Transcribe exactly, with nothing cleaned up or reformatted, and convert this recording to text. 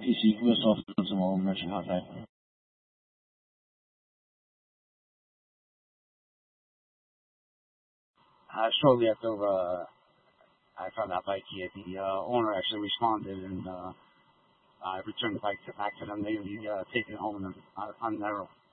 fysiek was of som om mensen gehad heeft. Uh, shortly after uh, I found that bike, he, the uh, owner actually responded, and uh, I returned the bike to, back to them. They uh, taken it home on, on their own.